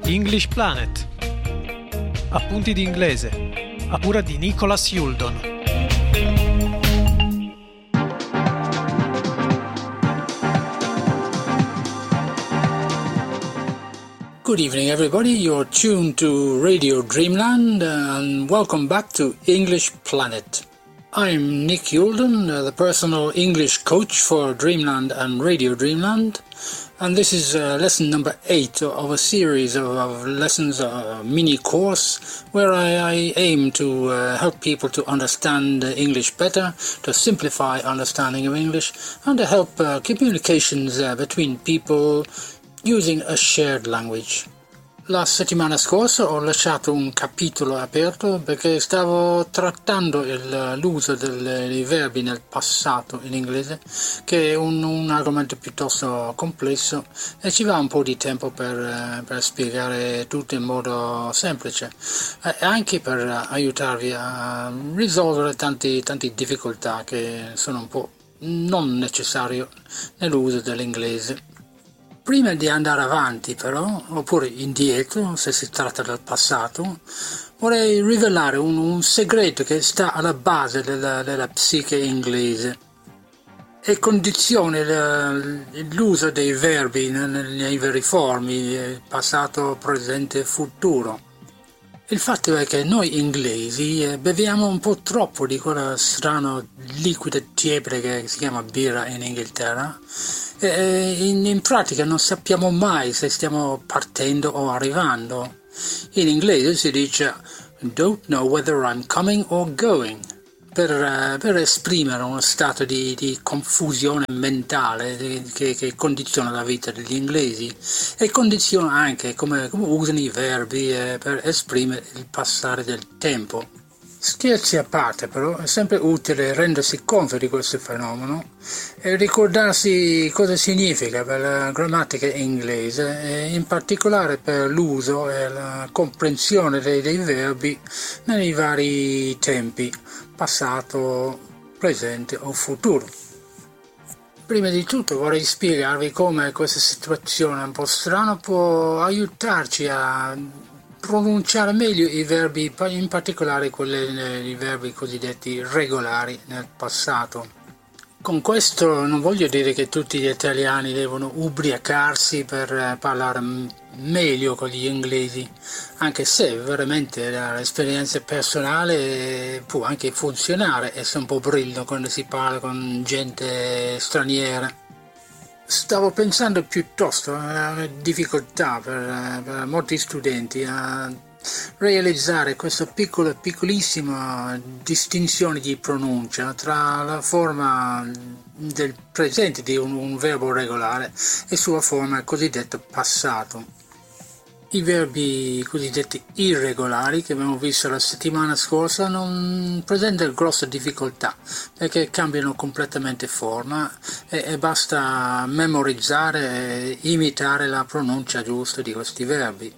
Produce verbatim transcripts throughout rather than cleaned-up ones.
English Planet. Appunti di inglese, a cura di Nicholas Yuldon. Good evening, everybody. You're tuned to Radio Dreamland, and welcome back to English Planet. I'm Nick Yuldon, uh, the personal English coach for Dreamland and Radio Dreamland, and this is uh, lesson number eight of a series of, of lessons, a mini course, where I, I aim to uh, help people to understand English better, to simplify understanding of English, and to help uh, communications uh, between people using a shared language. La settimana scorsa ho lasciato un capitolo aperto perché stavo trattando il, l'uso del, dei verbi nel passato in inglese, che è un, un argomento piuttosto complesso e ci va un po' di tempo per, per spiegare tutto in modo semplice e anche per aiutarvi a risolvere tante, tante difficoltà che sono un po' non necessarie nell'uso dell'inglese. Prima di andare avanti però, oppure indietro, se si tratta del passato, vorrei rivelare un, un segreto che sta alla base della, della psiche inglese e condiziona l'uso dei verbi nei vari formi, passato, presente e futuro. Il fatto è che noi inglesi beviamo un po' troppo di quella strana liquida tiepida che si chiama birra in Inghilterra. In, in pratica non sappiamo mai se stiamo partendo o arrivando. In inglese si dice don't know whether I'm coming or going, per, per esprimere uno stato di, di confusione mentale che, che condiziona la vita degli inglesi e condiziona anche come, come usano i verbi eh, per esprimere il passare del tempo. Scherzi a parte però, è sempre utile rendersi conto di questo fenomeno e ricordarsi cosa significa per la grammatica inglese e in particolare per l'uso e la comprensione dei, dei verbi nei vari tempi, passato, presente o futuro. Prima di tutto vorrei spiegarvi come questa situazione un po' strana può aiutarci a pronunciare meglio i verbi, in particolare quelli, i verbi cosiddetti regolari nel passato. Con questo non voglio dire che tutti gli italiani devono ubriacarsi per parlare meglio con gli inglesi, anche se veramente l'esperienza personale può anche funzionare, essere un po' brillo quando si parla con gente straniera. Stavo pensando piuttosto alla difficoltà per, per molti studenti a realizzare questa piccola, piccolissima distinzione di pronuncia tra la forma del presente di un, un verbo regolare e sua forma cosiddetta passato. I verbi cosiddetti irregolari che abbiamo visto la settimana scorsa non presentano grosse difficoltà perché cambiano completamente forma e, e basta memorizzare e imitare la pronuncia giusta di questi verbi.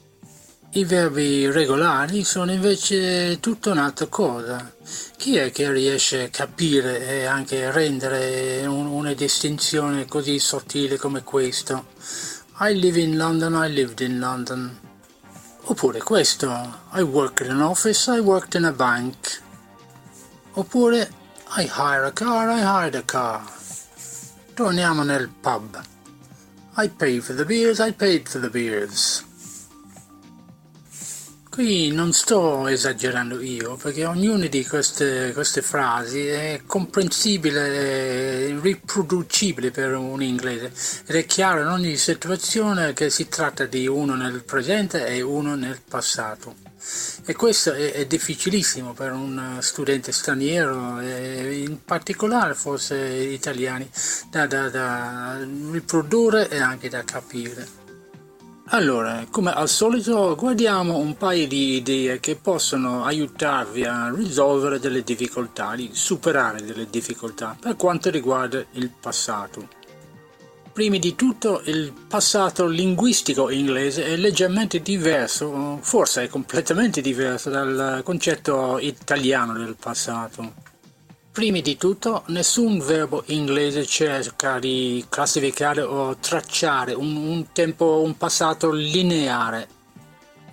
I verbi regolari sono invece tutta un'altra cosa. Chi è che riesce a capire e anche rendere un, una distinzione così sottile come questo? I live in London, I lived in London. Oppure questo, I worked in an office, I worked in a bank. Oppure, I hire a car, I hired a car. Torniamo nel pub. I pay for the beers, I paid for the beers. Qui non sto esagerando io, perché ognuna di queste, queste frasi è comprensibile e riproducibile per un inglese ed è chiaro in ogni situazione che si tratta di uno nel presente e uno nel passato. E questo è, è difficilissimo per un studente straniero e in particolare forse italiani da, da, da riprodurre e anche da capire. Allora, come al solito, guardiamo un paio di idee che possono aiutarvi a risolvere delle difficoltà, a superare delle difficoltà per quanto riguarda il passato. Prima di tutto, il passato linguistico inglese è leggermente diverso, forse è completamente diverso dal concetto italiano del passato. Prima di tutto, nessun verbo inglese cerca di classificare o tracciare un, un tempo, un passato lineare.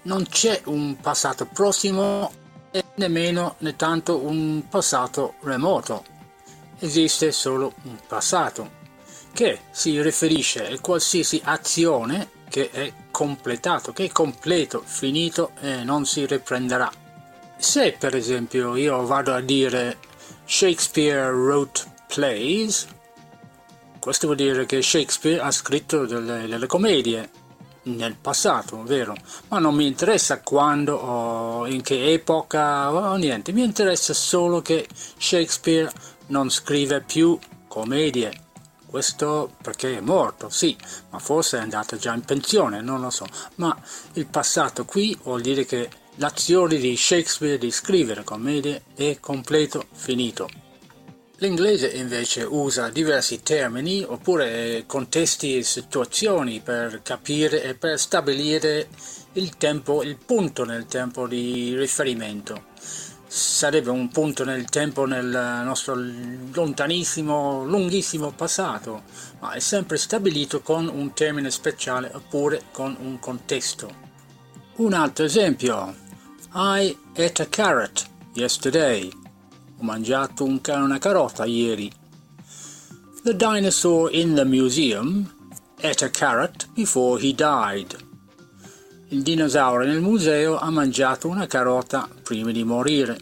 non c'è un passato prossimo e nemmeno né tanto un passato remoto. Esiste solo un passato che si riferisce a qualsiasi azione che è completato, che è completo, finito e non si riprenderà. Se per esempio io vado a dire Shakespeare wrote plays, questo vuol dire che Shakespeare ha scritto delle, delle commedie nel passato, vero? Ma non mi interessa quando o in che epoca o niente, mi interessa solo che Shakespeare non scrive più commedie. Questo perché è morto, sì, ma forse è andato già in pensione, non lo so. Ma il passato qui vuol dire che l'azione di Shakespeare di scrivere commedie è completo, finito. L'inglese invece usa diversi termini oppure contesti e situazioni per capire e per stabilire il tempo, il punto nel tempo di riferimento. Sarebbe un punto nel tempo nel nostro lontanissimo, lunghissimo passato, ma è sempre stabilito con un termine speciale oppure con un contesto. Un altro esempio: I ate a carrot yesterday. Ho mangiato un, una carota ieri. The dinosaur in the museum ate a carrot before he died. Il dinosauro nel museo ha mangiato una carota prima di morire.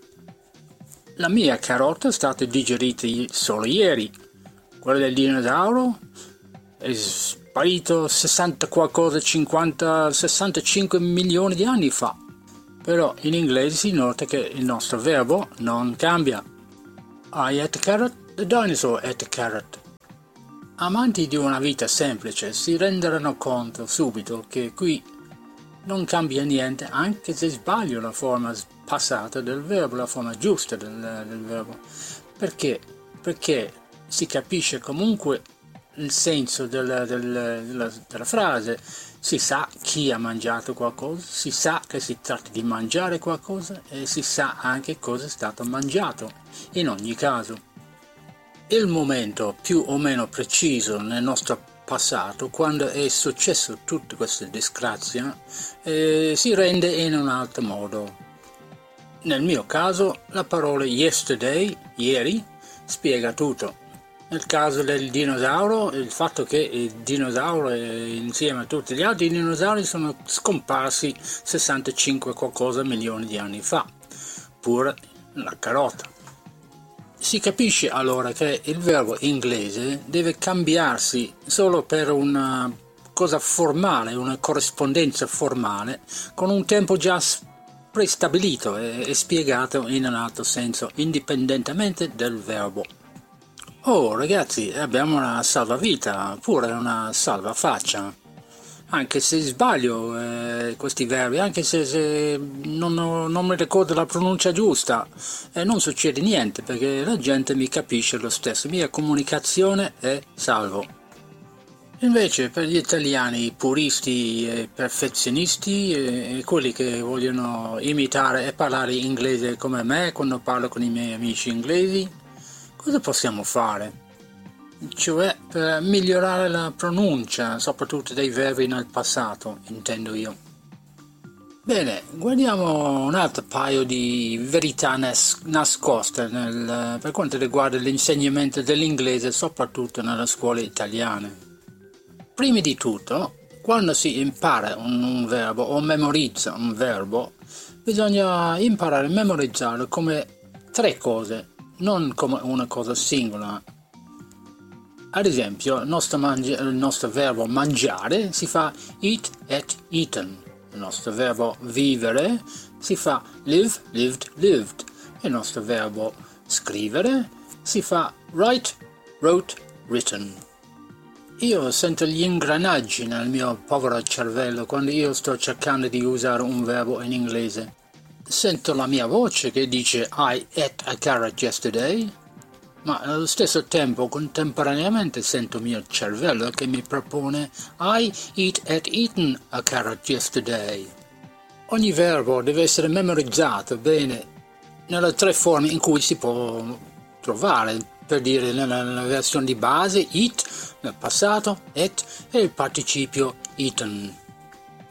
La mia carota è stata digerita solo ieri. Quella del dinosauro è sparito sessanta qualcosa, cinquanta, sessantacinque milioni di anni fa. Però in inglese si nota che il nostro verbo non cambia. I ate a carrot, the dinosaur ate a carrot. Amanti di una vita semplice si renderanno conto subito che qui non cambia niente, anche se sbaglio la forma passata del verbo, la forma giusta del, del verbo. Perché? Perché si capisce comunque il senso del, del, della, della frase. Si sa chi ha mangiato qualcosa, si sa che si tratta di mangiare qualcosa e si sa anche cosa è stato mangiato, in ogni caso. Il momento più o meno preciso nel nostro passato, quando è successo tutta questa disgrazia, eh, si rende in un altro modo. Nel mio caso la parola yesterday, ieri, spiega tutto. Nel caso del dinosauro, il fatto che il dinosauro e insieme a tutti gli altri dinosauri sono scomparsi sessantacinque qualcosa milioni di anni fa, pure la carota. Si capisce allora che il verbo inglese deve cambiarsi solo per una cosa formale, una corrispondenza formale, con un tempo già prestabilito e, e spiegato in un altro senso, indipendentemente del verbo. Oh ragazzi, abbiamo una salvavita, pure una salvafaccia. Anche se sbaglio eh, questi verbi, anche se, se non, non mi ricordo la pronuncia giusta, eh, non succede niente perché la gente mi capisce lo stesso, mia comunicazione è salvo. Invece per gli italiani puristi e perfezionisti e, e quelli che vogliono imitare e parlare inglese come me quando parlo con i miei amici inglesi, cosa possiamo fare? Cioè per migliorare la pronuncia, soprattutto dei verbi nel passato, intendo io. Bene, guardiamo un altro paio di verità nas- nascoste nel, per quanto riguarda l'insegnamento dell'inglese, soprattutto nelle scuole italiane. Prima di tutto, quando si impara un, un verbo o memorizza un verbo, bisogna imparare a memorizzarlo come tre cose, non come una cosa singola. Ad esempio, il nostro, mangi- il nostro verbo mangiare si fa eat, ate, eaten. Il nostro verbo vivere si fa live, lived, lived. Il nostro verbo scrivere si fa write, wrote, written. Io sento gli ingranaggi nel mio povero cervello quando io sto cercando di usare un verbo in inglese. Sento la mia voce che dice I ate a carrot yesterday, ma allo stesso tempo contemporaneamente sento il mio cervello che mi propone I eat ate eaten a carrot yesterday. Ogni verbo deve essere memorizzato bene nelle tre forme in cui si può trovare, per dire nella, nella versione di base eat, nel passato ate e il participio eaten.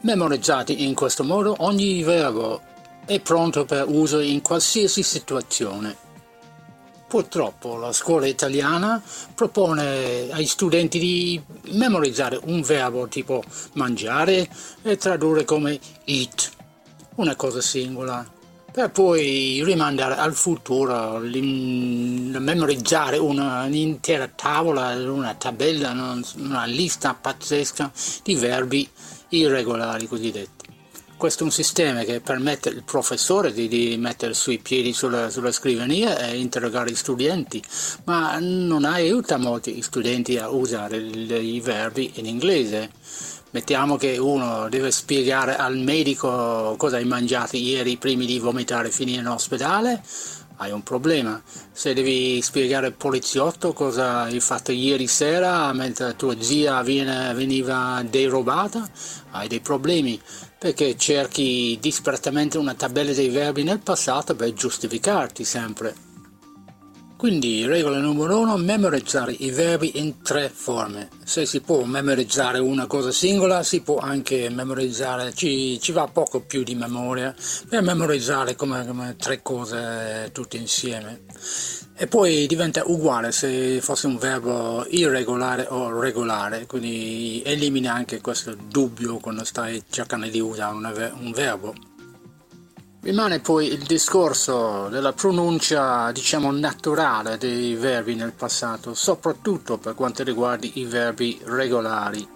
Memorizzati in questo modo, ogni verbo è pronto per uso in qualsiasi situazione. Purtroppo la scuola italiana propone ai studenti di memorizzare un verbo tipo mangiare e tradurre come eat, una cosa singola, per poi rimandare al futuro, memorizzare una, un'intera tavola, una tabella, una, una lista pazzesca di verbi irregolari cosiddetti. Questo è un sistema che permette al professore di, di mettere sui piedi sulla, sulla scrivania e interrogare gli studenti, ma non aiuta molti studenti a usare i verbi in inglese. Mettiamo che uno deve spiegare al medico cosa hai mangiato ieri prima di vomitare e finire in ospedale, hai un problema. Se devi spiegare al poliziotto cosa hai fatto ieri sera mentre tua zia viene, veniva derubata, hai dei problemi, perché cerchi disperatamente una tabella dei verbi nel passato per giustificarti sempre. Quindi, regola numero uno, memorizzare i verbi in tre forme. Se si può memorizzare una cosa singola, si può anche memorizzare, ci, ci va poco più di memoria, per memorizzare come, come tre cose tutte insieme. E poi diventa uguale se fosse un verbo irregolare o regolare, quindi elimina anche questo dubbio quando stai cercando di usare un verbo. Rimane poi il discorso della pronuncia, diciamo, naturale dei verbi nel passato, soprattutto per quanto riguarda i verbi regolari.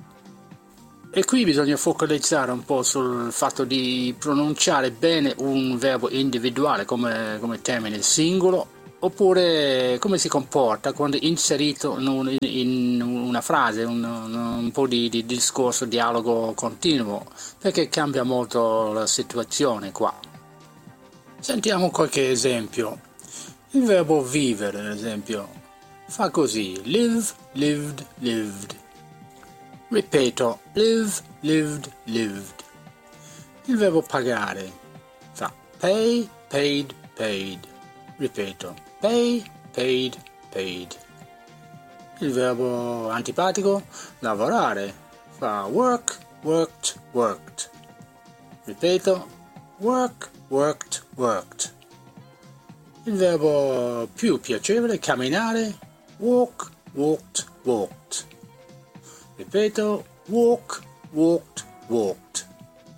E qui bisogna focalizzare un po' sul fatto di pronunciare bene un verbo individuale come, come termine singolo, oppure come si comporta quando inserito in, un, in una frase, un, un po' di, di discorso, dialogo continuo, perché cambia molto la situazione qua. Sentiamo qualche esempio. Il verbo vivere, ad esempio, fa così: live, lived, lived. Ripeto, live, lived, lived. Il verbo pagare fa pay, paid, paid. Ripeto, pay, paid, paid. Il verbo antipatico lavorare fa work, worked, worked. Ripeto, work, worked, worked. Il verbo più piacevole camminare walk, walked, walked. Ripeto, walk, walked, walked.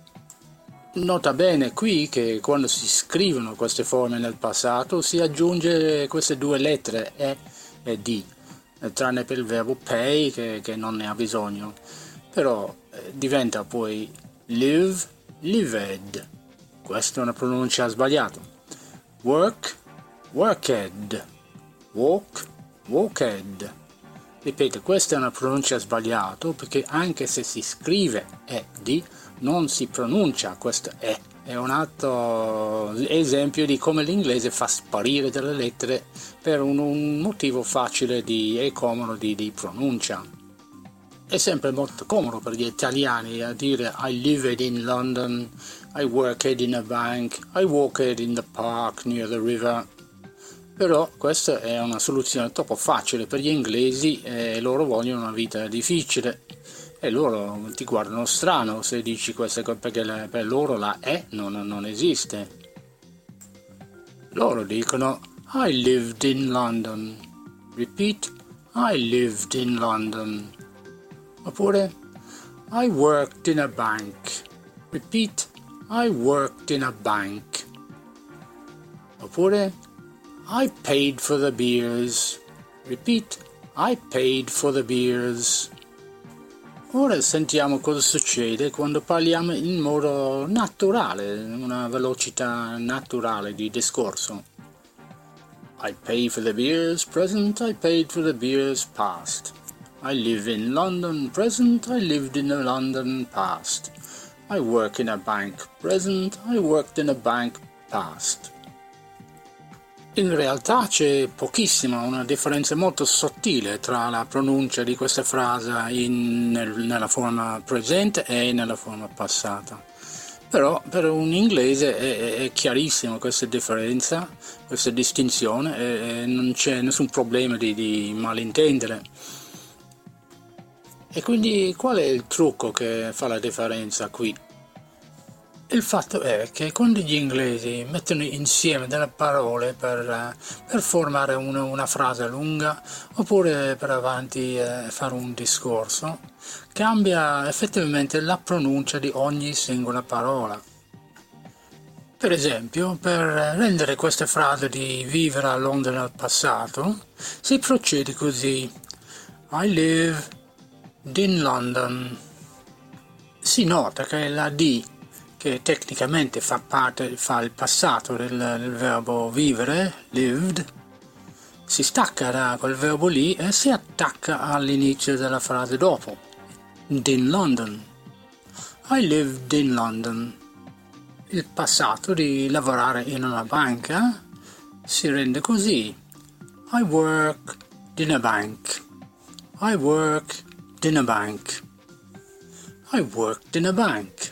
Nota bene qui che quando si scrivono queste forme nel passato si aggiunge queste due lettere E e D, tranne per il verbo pay che, che non ne ha bisogno, però eh, diventa poi live, lived. Questa è una pronuncia sbagliata. Work, worked. Walk, walked. Ripeto, questa è una pronuncia sbagliata perché anche se si scrive E D non si pronuncia questo E. È un altro esempio di come l'inglese fa sparire delle lettere per un, un motivo facile di, e comodo di, di pronuncia. È sempre molto comodo per gli italiani a dire I lived in London, I worked in a bank, I walked in the park near the river. Però questa è una soluzione troppo facile per gli inglesi e loro vogliono una vita difficile. E loro ti guardano strano se dici queste cose perché la, per loro la E non, non esiste. Loro dicono I lived in London. Repeat, I lived in London. Oppure I worked in a bank. Repeat, I worked in a bank. Oppure I paid for the beers. Repeat, I paid for the beers. Ora sentiamo cosa succede quando parliamo in modo naturale, una velocità naturale di discorso. I pay for the beers present, I paid for the beers past. I live in London present, I lived in a London past. I work in a bank present, I worked in a bank past. In realtà c'è pochissima, una differenza molto sottile tra la pronuncia di questa frase in, nel, nella forma presente e nella forma passata. Però per un inglese è, è chiarissima questa differenza, questa distinzione e, e non c'è nessun problema di, di malintendere. E quindi qual è il trucco che fa la differenza qui? Il fatto è che quando gli inglesi mettono insieme delle parole per, per formare una, una frase lunga oppure per avanti eh, fare un discorso, cambia effettivamente la pronuncia di ogni singola parola. Per esempio, per rendere queste frasi di vivere a Londra nel passato, si procede così: I live in London. Si nota che la D, che tecnicamente fa parte, fa il passato del, del verbo vivere, lived, si stacca da quel verbo lì e si attacca all'inizio della frase dopo. In London. I lived in London. Il passato di lavorare in una banca si rende così: I work in a bank. I work in a bank. I worked in a bank.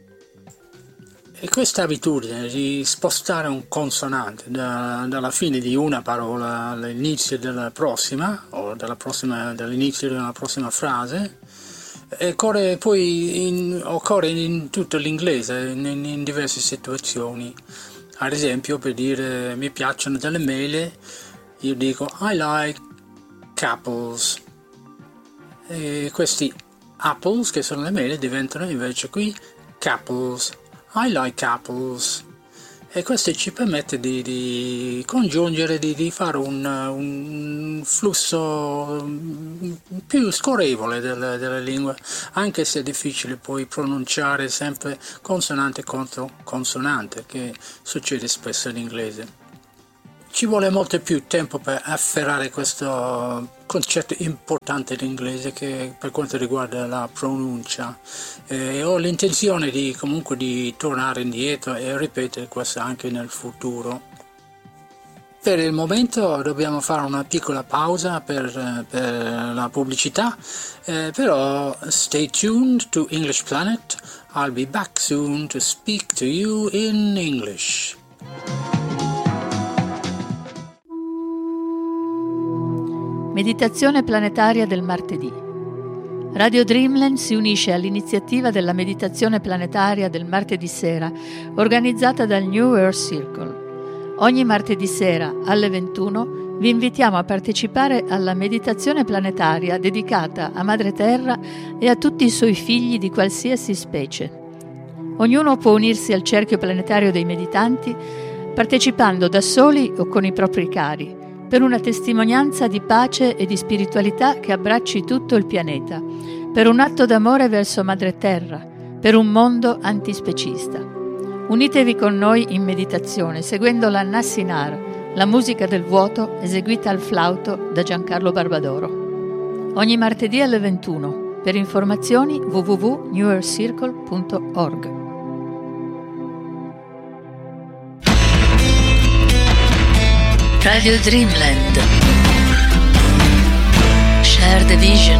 E questa abitudine di spostare un consonante da, dalla fine di una parola all'inizio della prossima, o dalla prossima, dall'inizio della prossima frase, occorre poi in, occorre in tutto l'inglese, in, in diverse situazioni. Ad esempio, per dire mi piacciono delle mele, io dico I like apples. E questi apples, che sono le mele, diventano invece qui apples. I like apples. E questo ci permette di, di congiungere, di, di fare un, un flusso più scorrevole della, della lingua, anche se è difficile poi pronunciare sempre consonante contro consonante, che succede spesso in inglese. Ci vuole molto più tempo per afferrare questo concetto importante dell'inglese che per quanto riguarda la pronuncia. Eh, ho l'intenzione di comunque di tornare indietro e ripetere questo anche nel futuro. Per il momento dobbiamo fare una piccola pausa per, per la pubblicità, eh, però stay tuned to English Planet. I'll be back soon to speak to you in English. Meditazione planetaria del martedì. Radio Dreamland si unisce all'iniziativa della meditazione planetaria del martedì sera, organizzata dal New Earth Circle. Ogni martedì sera alle ventuno vi invitiamo a partecipare alla meditazione planetaria dedicata a Madre Terra e a tutti i suoi figli di qualsiasi specie. Ognuno può unirsi al cerchio planetario dei meditanti partecipando da soli o con i propri cari, per una testimonianza di pace e di spiritualità che abbracci tutto il pianeta, per un atto d'amore verso Madre Terra, per un mondo antispecista. Unitevi con noi in meditazione, seguendo la Nassinar, la musica del vuoto eseguita al flauto da Giancarlo Barbadoro. Ogni martedì alle ventuno. Per informazioni w w w punto new earth circle punto org. Radio Dreamland. Share the vision.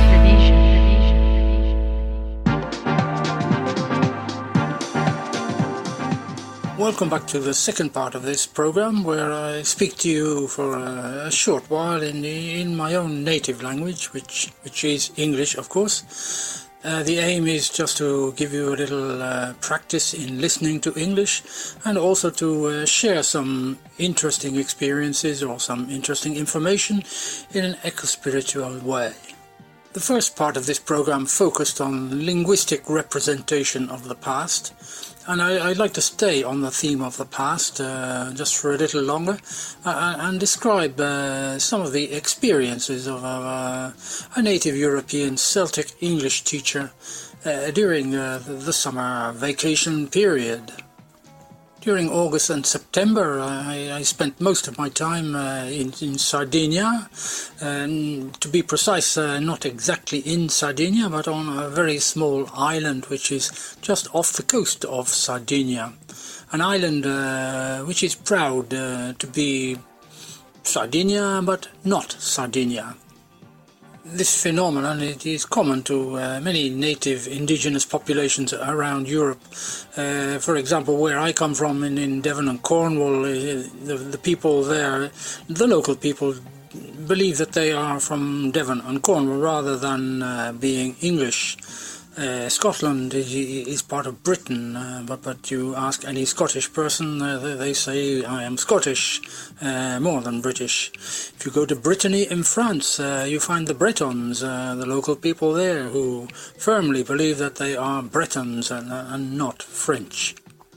Welcome back to the second part of this program, where I speak to you for a, a short while in the, in my own native language, which which is English, of course. Uh, the aim is just to give you a little uh, practice in listening to English, and also to uh, share some interesting experiences or some interesting information in an eco-spiritual way. The first part of this program focused on linguistic representation of the past, and I, I'd like to stay on the theme of the past uh, just for a little longer uh, and describe uh, some of the experiences of uh, a native European Celtic English teacher uh, during uh, the summer vacation period. During August and September, I, I spent most of my time uh, in, in Sardinia, and to be precise, uh, not exactly in Sardinia, but on a very small island which is just off the coast of Sardinia. An island uh, which is proud uh, to be Sardinia, but not Sardinia. This phenomenon it is common to uh, many native indigenous populations around Europe. Uh, for example, where I come from in, in Devon and Cornwall, uh, the, the people there, the local people believe that they are from Devon and Cornwall rather than uh, being English. Uh, Scotland is, is part of Britain, uh, but, but you ask any Scottish person, uh, they, they say, I am Scottish, uh, more than British. If you go to Brittany in France, uh, you find the Bretons, uh, the local people there, who firmly believe that they are Bretons and, uh, and not French.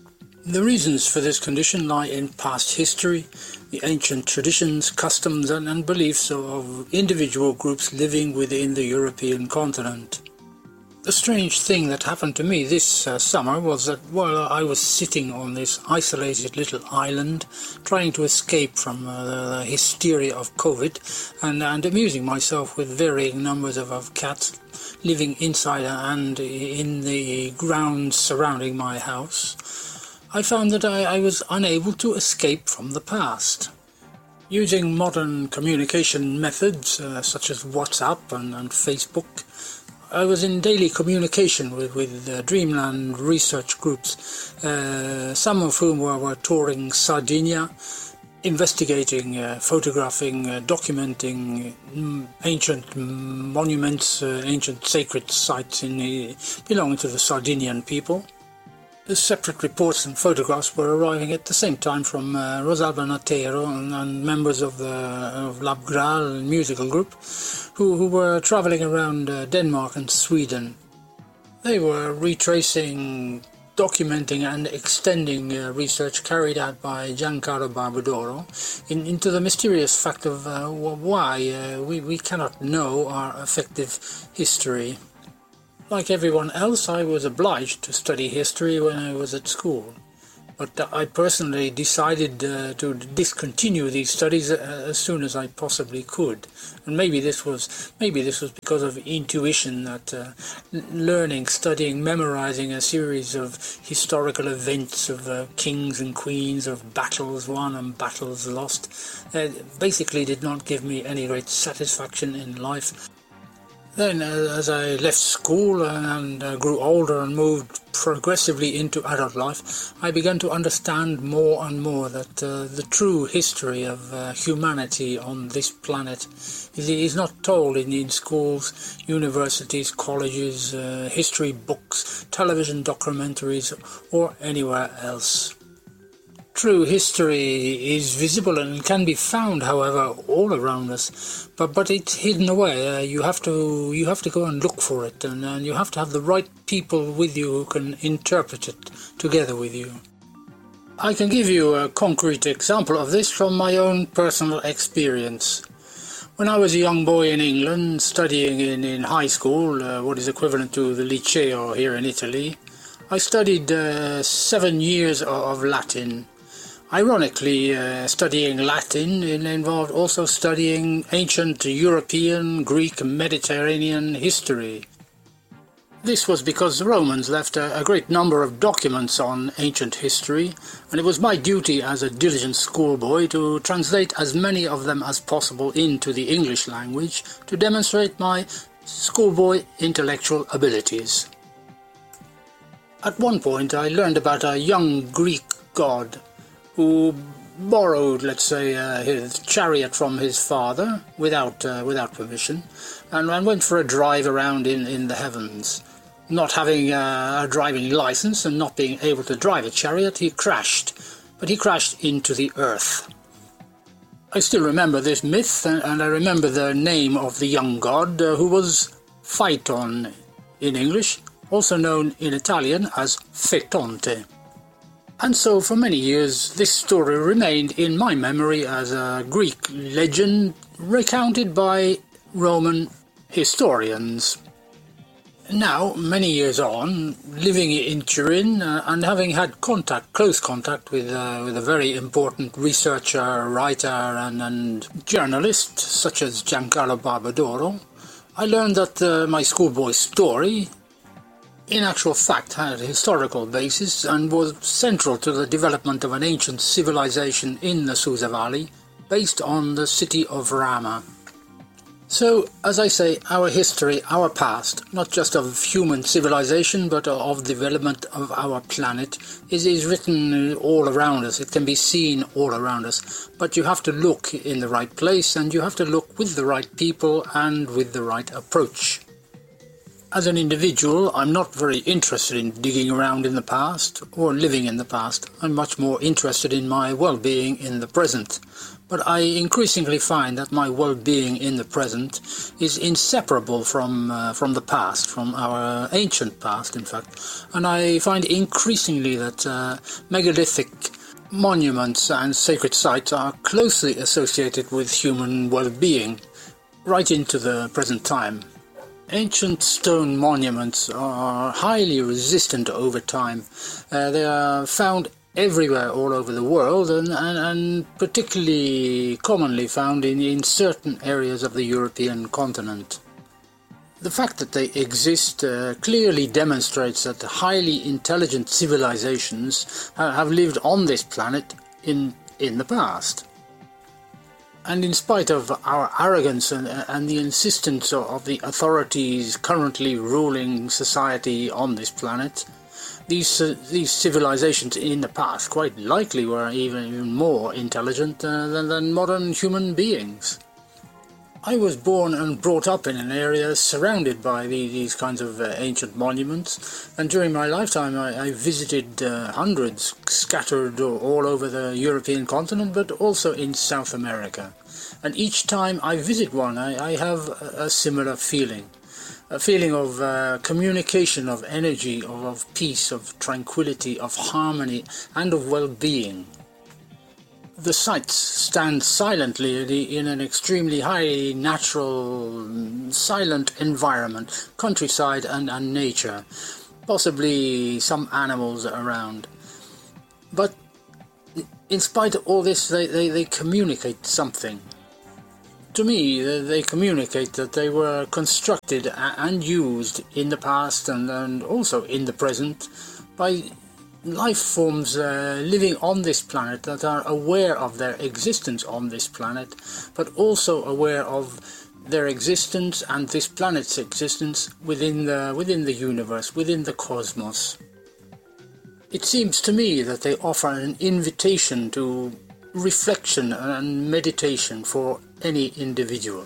The reasons for this condition lie in past history, the ancient traditions, customs and, and beliefs of individual groups living within the European continent. The strange thing that happened to me this uh, summer was that while I was sitting on this isolated little island, trying to escape from uh, the, the hysteria of COVID and, and amusing myself with varying numbers of, of cats living inside and in the grounds surrounding my house, I found that I, I was unable to escape from the past. Using modern communication methods uh, such as WhatsApp and, and Facebook, I was in daily communication with, with uh, Dreamland research groups, uh, some of whom were, were touring Sardinia, investigating, uh, photographing, uh, documenting mm, ancient monuments, uh, ancient sacred sites in the, belonging to the Sardinian people. The separate reports and photographs were arriving at the same time from uh, Rosalba Natero and, and members of the of Lab Graal musical group who, who were travelling around uh, Denmark and Sweden. They were retracing, documenting and extending uh, research carried out by Giancarlo Barbadoro in, into the mysterious fact of uh, why uh, we, we cannot know our effective history. Like everyone else, I was obliged to study history when I was at school, but I personally decided uh, to discontinue these studies uh, as soon as I possibly could. And maybe this was maybe this was because of intuition that uh, learning, studying, memorizing a series of historical events of uh, kings and queens, of battles won and battles lost, uh, basically did not give me any great satisfaction in life. Then, uh, as I left school and uh, grew older and moved progressively into adult life, I began to understand more and more that uh, the true history of uh, humanity on this planet is, is not told in, in schools, universities, colleges, uh, history books, television documentaries, or anywhere else. True history is visible and can be found, however, all around us, but but it's hidden away. Uh, you have to you have to go and look for it, and, and you have to have the right people with you who can interpret it together with you. I can give you a concrete example of this from my own personal experience. When I was a young boy in England, studying in, in high school, uh, what is equivalent to the Liceo here in Italy, I studied uh, seven years of, of Latin. Ironically, uh, studying Latin involved also studying ancient European, Greek, Mediterranean history. This was because the Romans left a, a great number of documents on ancient history, and it was my duty as a diligent schoolboy to translate as many of them as possible into the English language to demonstrate my schoolboy intellectual abilities. At one point I learned about a young Greek god who borrowed, let's say, uh, his chariot from his father without uh, without permission, and, and went for a drive around in, in the heavens. Not having uh, a driving license and not being able to drive a chariot, he crashed, but he crashed into the earth. I still remember this myth, and, and I remember the name of the young god, uh, who was Phaeton in English, also known in Italian as Fetonte. And so for many years this story remained in my memory as a Greek legend recounted by Roman historians. Now, many years on, living in Turin uh, and having had contact, close contact with, uh, with a very important researcher, writer and, and journalist such as Giancarlo Barbadoro, I learned that uh, my schoolboy story in actual fact had a historical basis and was central to the development of an ancient civilization in the Susa Valley based on the city of Rama. So, as I say, our history, our past, not just of human civilization, but of development of our planet, is, is written all around us. It can be seen all around us. But you have to look in the right place, and you have to look with the right people and with the right approach. As an individual, I'm not very interested in digging around in the past or living in the past. I'm much more interested in my well-being in the present. But I increasingly find that my well-being in the present is inseparable from uh, from the past, from our ancient past, in fact. And I find increasingly that uh, megalithic monuments and sacred sites are closely associated with human well-being, right into the present time. Ancient stone monuments are highly resistant over time. Uh, they are found everywhere all over the world, and, and, and particularly commonly found in, in certain areas of the European continent. The fact that they exist uh, clearly demonstrates that highly intelligent civilizations uh, have lived on this planet in, in the past. And in spite of our arrogance and, and the insistence of the authorities currently ruling society on this planet, These, uh, these civilizations in the past quite likely were even, even more intelligent uh, than, than modern human beings. I was born and brought up in an area surrounded by the, these kinds of uh, ancient monuments, and during my lifetime I, I visited uh, hundreds scattered all over the European continent, but also in South America. And each time I visit one, I, I have a, a similar feeling. A feeling of uh, communication, of energy, of, of peace, of tranquility, of harmony, and of well-being. The sites stand silently in an extremely high natural, silent environment, countryside and, and nature, possibly some animals around. But in spite of all this, they, they, they communicate something. To me, they communicate that they were constructed and used in the past and, and also in the present by life forms uh, living on this planet that are aware of their existence on this planet, but also aware of their existence and this planet's existence within the, within the universe, within the cosmos. It seems to me that they offer an invitation to reflection and meditation for any individual.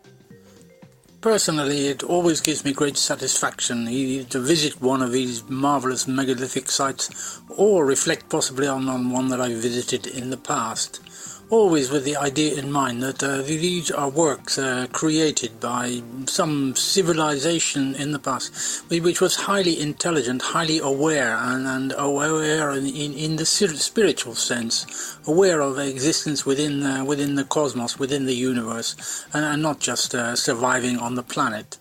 Personally, it always gives me great satisfaction either to visit one of these marvelous megalithic sites or reflect possibly on, on one that I visited in the past. Always with the idea in mind that uh, these are works uh, created by some civilization in the past, which was highly intelligent, highly aware, and, and aware in, in, in the spiritual sense, aware of existence within uh, within the cosmos, within the universe, and, and not just uh, surviving on the planet.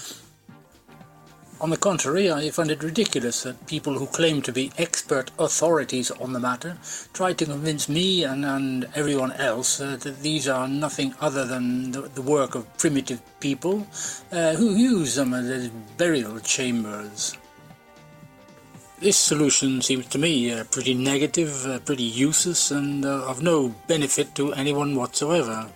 On the contrary, I find it ridiculous that people who claim to be expert authorities on the matter try to convince me and, and everyone else uh, that these are nothing other than the, the work of primitive people uh, who use them as burial chambers. This solution seems to me uh, pretty negative, uh, pretty useless, and uh, of no benefit to anyone whatsoever.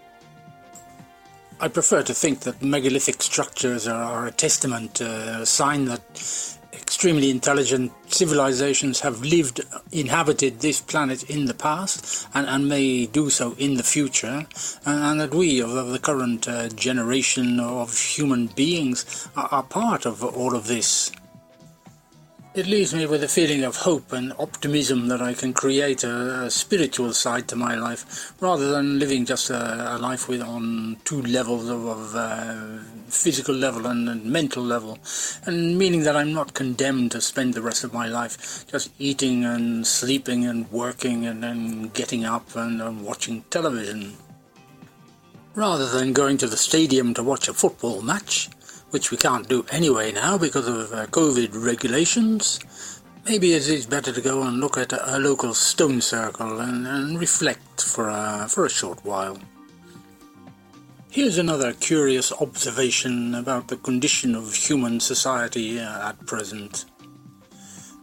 I prefer to think that megalithic structures are, are a testament, uh, a sign that extremely intelligent civilizations have lived, inhabited this planet in the past, and, and may do so in the future, and, and that we of, of the current uh, generation of human beings are, are part of all of this. It leaves me with a feeling of hope and optimism that I can create a, a spiritual side to my life, rather than living just a, a life with on two levels of, of uh, physical level and, and mental level, and meaning that I'm not condemned to spend the rest of my life just eating and sleeping and working and then getting up and, and watching television. Rather than going to the stadium to watch a football match, which we can't do anyway now because of uh, COVID regulations, maybe it is better to go and look at a, a local stone circle and, and reflect for a, for a short while. Here's another curious observation about the condition of human society uh, at present.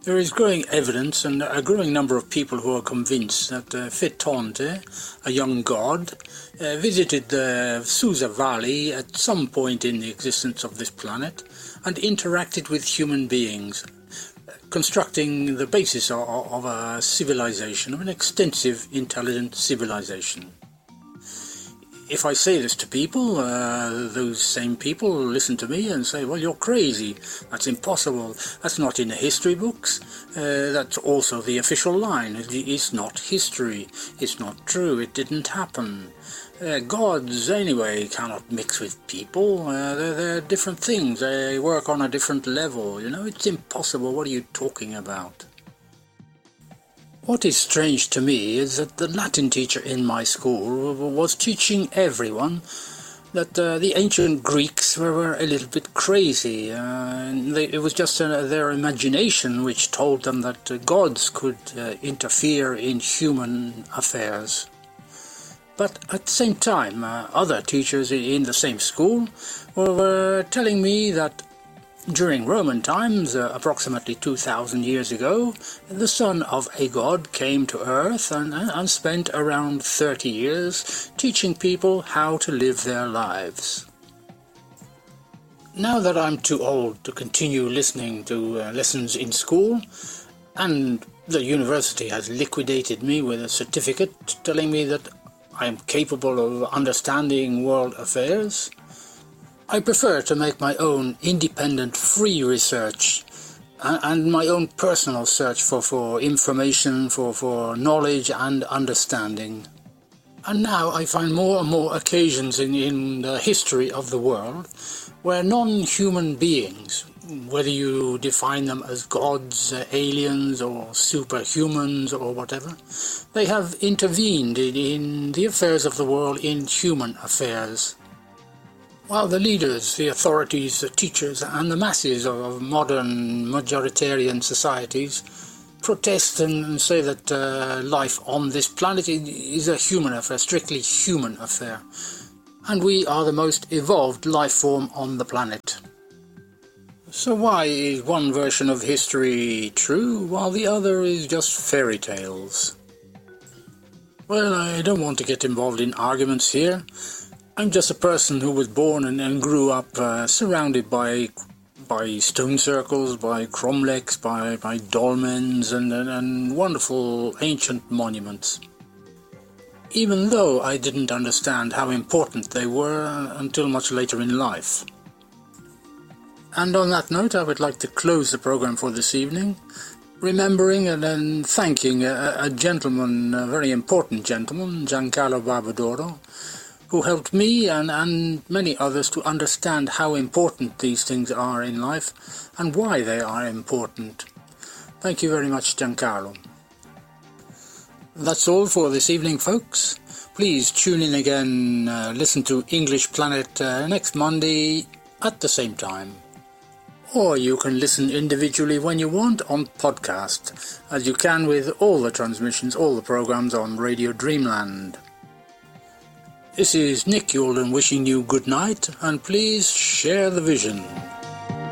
There is growing evidence and a growing number of people who are convinced that uh, Fetonte, a young god, uh, visited the Susa Valley at some point in the existence of this planet and interacted with human beings, constructing the basis of, of a civilization, of an extensive, intelligent civilization. If I say this to people, uh, those same people listen to me and say, well, you're crazy, that's impossible, that's not in the history books, uh, that's also the official line, it's not history, it's not true, it didn't happen. Uh, gods, anyway, cannot mix with people, uh, they're, they're different things, they work on a different level, you know, it's impossible, what are you talking about? What is strange to me is that the Latin teacher in my school was teaching everyone that uh, the ancient Greeks were, were a little bit crazy. Uh, and they, it was just uh, their imagination which told them that uh, gods could uh, interfere in human affairs. But at the same time, uh, other teachers in the same school were, were telling me that during Roman times, uh, approximately two thousand years ago, the son of a god came to Earth and, and spent around thirty years teaching people how to live their lives. Now that I'm too old to continue listening to uh, lessons in school, and the university has liquidated me with a certificate telling me that I am capable of understanding world affairs, I prefer to make my own independent, free research and my own personal search for, for information, for, for knowledge and understanding. And now I find more and more occasions in, in the history of the world where non-human beings, whether you define them as gods, uh, aliens or superhumans or whatever, they have intervened in, in the affairs of the world, in human affairs. While the leaders, the authorities, the teachers and the masses of modern majoritarian societies protest and say that uh, life on this planet is a human affair, strictly human affair, and we are the most evolved life form on the planet. So why is one version of history true while the other is just fairy tales? Well, I don't want to get involved in arguments here. I'm just a person who was born and, and grew up uh, surrounded by by stone circles, by cromlechs, by, by dolmens and, and, and wonderful ancient monuments. Even though I didn't understand how important they were until much later in life. And on that note, I would like to close the program for this evening, remembering and then thanking a, a gentleman, a very important gentleman, Giancarlo Barbadoro, who helped me and, and many others to understand how important these things are in life and why they are important. Thank you very much, Giancarlo. That's all for this evening, folks. Please tune in again, uh, listen to English Planet uh, next Monday at the same time. Or you can listen individually when you want on podcast, as you can with all the transmissions, all the programs on Radio Dreamland. This is Nick Youlden wishing you good night, and please share the vision.